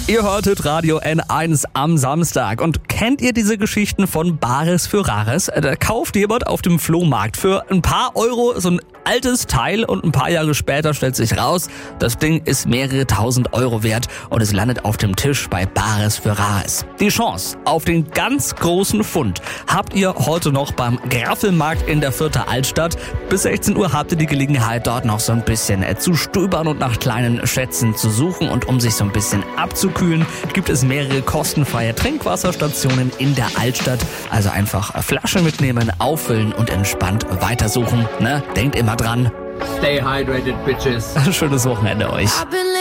Ihr hörtet Radio N1 am Samstag. Und kennt ihr diese Geschichten von Bares für Rares? Da kauft jemand auf dem Flohmarkt für ein paar Euro so ein altes Teil und ein paar Jahre später stellt sich raus, das Ding ist mehrere tausend Euro wert und es landet auf dem Tisch bei Bares für Rares. Die Chance auf den ganz großen Fund habt ihr heute noch beim Graffelmarkt in der Vierter Altstadt. Bis 16 Uhr habt ihr die Gelegenheit, dort noch so ein bisschen zu stöbern und nach kleinen Schätzen zu suchen. Und um sich so ein bisschen abzukühlen, gibt es mehrere kostenfreie Trinkwasserstationen in der Altstadt. Also einfach Flasche mitnehmen, auffüllen und entspannt weitersuchen. Ne? Denkt immer dran. Stay hydrated, bitches. Schönes Wochenende euch.